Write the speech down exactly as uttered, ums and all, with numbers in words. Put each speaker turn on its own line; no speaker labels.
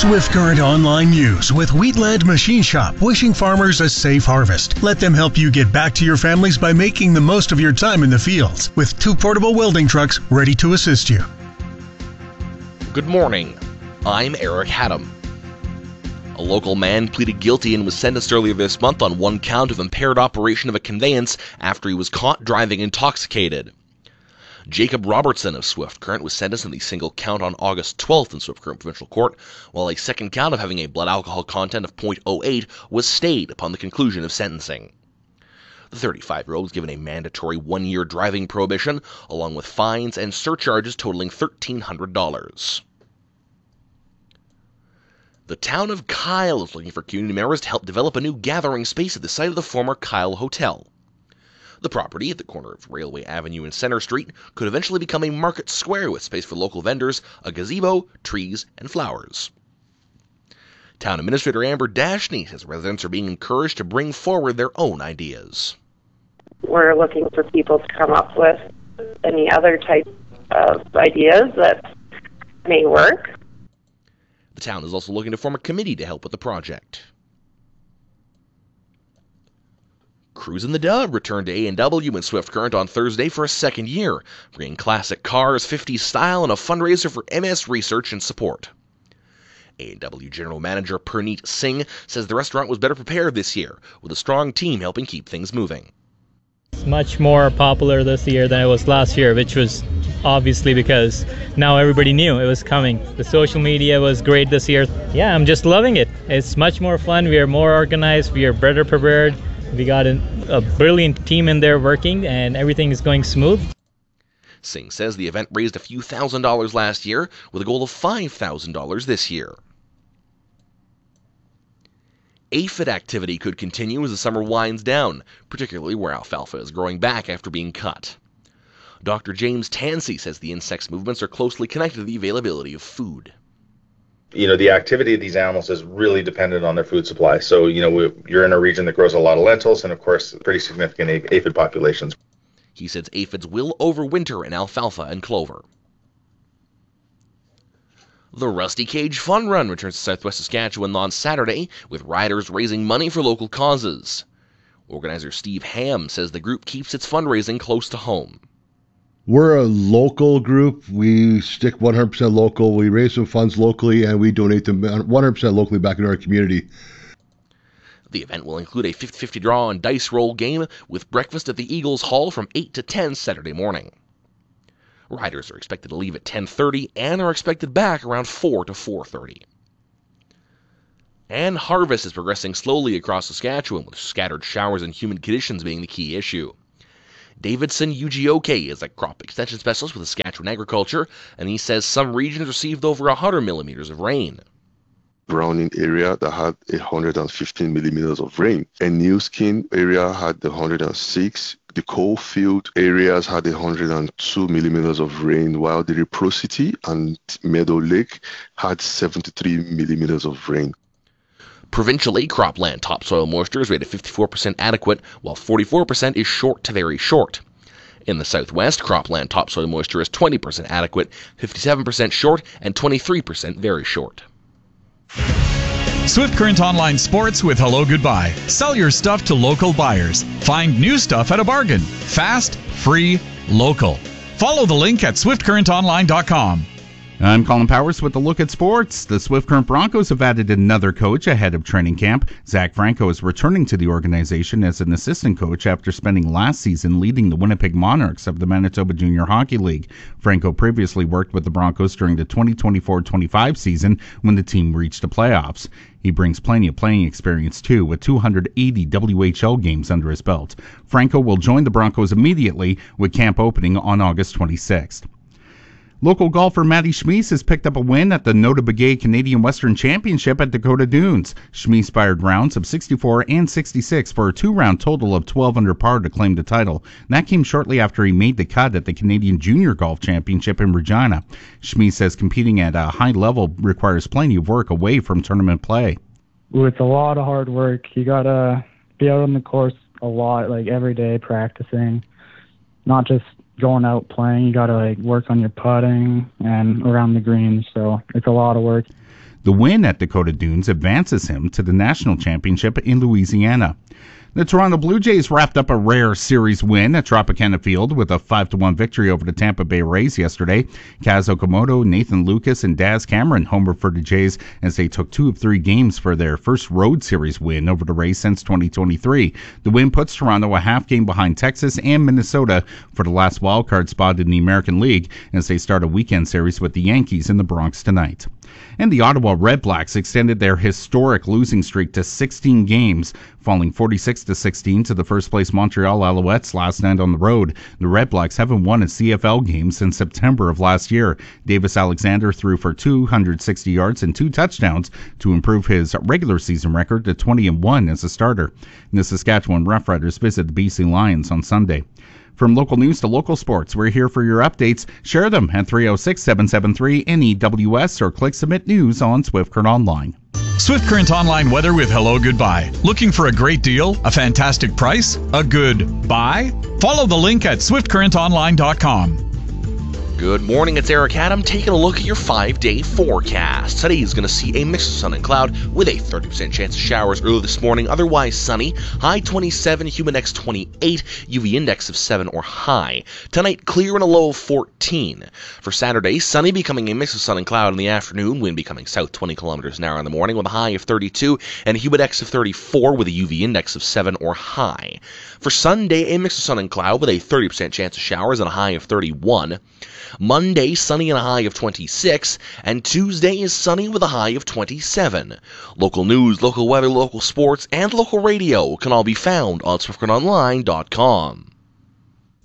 Swift Current Online News with Wheatland Machine Shop, wishing farmers a safe harvest. Let them help you get back to your families by making the most of your time in the fields with two portable welding trucks ready to assist you.
Good morning. I'm Eric Haddam. A local man pleaded guilty and was sentenced earlier this month on one count of impaired operation of a conveyance after he was caught driving intoxicated. Jacob Robertson of Swift Current was sentenced on the single count on August twelfth in Swift Current Provincial Court, while a second count of having a blood alcohol content of point oh eight was stayed upon the conclusion of sentencing. The thirty-five-year-old was given a mandatory one-year driving prohibition, along with fines and surcharges totaling one thousand three hundred dollars. The town of Kyle is looking for community members to help develop a new gathering space at the site of the former Kyle Hotel. The property, at the corner of Railway Avenue and Center Street, could eventually become a market square with space for local vendors, a gazebo, trees, and flowers. Town Administrator Amber Dashney says residents are being encouraged to bring forward their own ideas.
We're looking for people to come up with any other type of ideas that may work.
The town is also looking to form a committee to help with the project. Cruisin' the Dub returned to A and W and Swift Current on Thursday for a second year, bringing classic cars, fifties style, and a fundraiser for M S research and support. A and W General Manager Perneet Singh says the restaurant was better prepared this year, with a strong team helping keep things moving.
It's much more popular this year than it was last year, which was obviously because now everybody knew it was coming. The social media was great this year. Yeah, I'm just loving it. It's much more fun. We are more organized. We are better prepared. We got a, a brilliant team in there working, and everything is going smooth.
Singh says the event raised a few thousand dollars last year, with a goal of five thousand dollars this year. Aphid activity could continue as the summer winds down, particularly where alfalfa is growing back after being cut. Doctor James Tansey says the insects' movements are closely connected to the availability of food.
You know, the activity of these animals is really dependent on their food supply. So, you know, we, you're in a region that grows a lot of lentils and, of course, pretty significant aphid populations.
He says aphids will overwinter in alfalfa and clover. The Rusty Cage Fun Run returns to Southwest Saskatchewan on Saturday, with riders raising money for local causes. Organizer Steve Ham says the group keeps its fundraising close to home.
We're a local group. We stick one hundred percent local. We raise some funds locally, and we donate them one hundred percent locally back into our community.
The event will include a fifty-fifty draw and dice roll game with breakfast at the Eagles Hall from eight to ten Saturday morning. Riders are expected to leave at ten thirty and are expected back around four to four thirty. And harvest is progressing slowly across Saskatchewan, with scattered showers and humid conditions being the key issue. Davidson Ugioke is a crop extension specialist with Saskatchewan Agriculture, and he says some regions received over one hundred millimeters of rain.
Browning area that had one hundred fifteen millimeters of rain, and New Skin area had one hundred six. The Coalfield areas had one hundred two millimeters of rain, while the Reciprocity and Meadow Lake had seventy-three millimeters of rain.
Provincially, cropland topsoil moisture is rated fifty-four percent adequate, while forty-four percent is short to very short. In the southwest, cropland topsoil moisture is twenty percent adequate, fifty-seven percent short, and twenty-three percent very short.
Swift Current Online Sports with Hello Goodbye. Sell your stuff to local buyers. Find new stuff at a bargain. Fast, free, local. Follow the link at swift current online dot com.
I'm Colin Powers with a look at sports. The Swift Current Broncos have added another coach ahead of training camp. Zach Franco is returning to the organization as an assistant coach after spending last season leading the Winnipeg Monarchs of the Manitoba Junior Hockey League. Franco previously worked with the Broncos during the twenty twenty-four twenty-five season when the team reached the playoffs. He brings plenty of playing experience, too, with two hundred eighty W H L games under his belt. Franco will join the Broncos immediately, with camp opening on August twenty-sixth. Local golfer Matty Schmies has picked up a win at the Nota Begay Canadian Western Championship at Dakota Dunes. Schmies fired rounds of sixty-four and sixty-six for a two-round total of twelve under par to claim the title. And that came shortly after he made the cut at the Canadian Junior Golf Championship in Regina. Schmies says competing at a high level requires plenty of work away from tournament play.
Ooh, it's a lot of hard work. You gotta be out on the course a lot, like every day practicing, not just going out playing. You got to like work on your putting and around the greens, so it's a lot of work.
The win at Dakota Dunes advances him to the national championship in Louisiana. The Toronto Blue Jays wrapped up a rare series win at Tropicana Field with a five to one victory over the Tampa Bay Rays yesterday. Kaz Okamoto, Nathan Lucas, and Daz Cameron homered for the Jays as they took two of three games for their first road series win over the Rays since twenty twenty-three. The win puts Toronto a half game behind Texas and Minnesota for the last wildcard spot in the American League as they start a weekend series with the Yankees in the Bronx tonight. And the Ottawa Redblacks extended their historic losing streak to sixteen games, falling forty-six to sixteen to the first-place Montreal Alouettes last night on the road. The Redblacks haven't won a C F L game since September of last year. Davis Alexander threw for two hundred sixty yards and two touchdowns to improve his regular season record to twenty and one as a starter. And the Saskatchewan Roughriders visit the B C Lions on Sunday. From local news to local sports, we're here for your updates. Share them at three oh six, seven seven three, N E W S or click Submit News on Swift Current Online.
Swift Current Online weather with Hello Goodbye. Looking for a great deal? A fantastic price? A good buy? Follow the link at swift current online dot com.
Good morning, it's Eric Adam taking a look at your five-day forecast. Today is going to see a mix of sun and cloud with a thirty percent chance of showers early this morning, otherwise sunny. High twenty-seven, humid index twenty-eight, U V index of seven or high. Tonight, clear and a low of fourteen. For Saturday, sunny becoming a mix of sun and cloud in the afternoon, wind becoming south twenty kilometers an hour in the morning with a high of thirty-two and a humid index of thirty-four with a U V index of seven or high. For Sunday, a mix of sun and cloud with a thirty percent chance of showers and a high of thirty-one. Monday, sunny and a high of twenty-six, and Tuesday is sunny with a high of twenty-seven. Local news, local weather, local sports, and local radio can all be found on swift current online dot com.